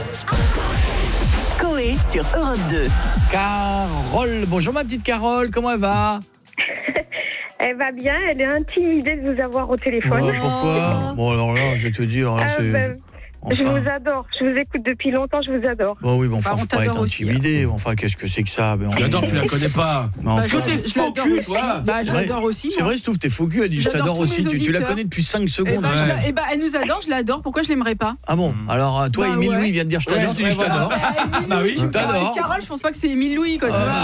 Coé sur Europe 2. Carole, bonjour ma petite Carole, comment elle va? Elle va bien, elle est intimidée de vous avoir au téléphone. Pourquoi? Bon alors là, je vais te dire, là, c'est... Je vous adore, je vous écoute depuis longtemps, je vous adore. Bon oui, mais enfin, faut on pas être t'adore aussi, intimidé. Enfin, qu'est-ce que c'est que ça? Tu l'adores, tu la connais pas. Mais enfin, je l'adore aussi. Je l'adore aussi. c'est vrai, je trouve t'es faux cul. Elle dit je J'adore t'adore tous aussi. mes Tu la auditeurs. connais depuis 5 secondes. Elle nous adore, je l'adore. Pourquoi je l'aimerais pas? Ah bon? Alors toi, Bah Émile ouais. Louis vient de dire je t'adore, tu dis je t'adore. Bah oui, tu t'adores. Carole, je pense pas que c'est Émile Louis, quoi, tu vois.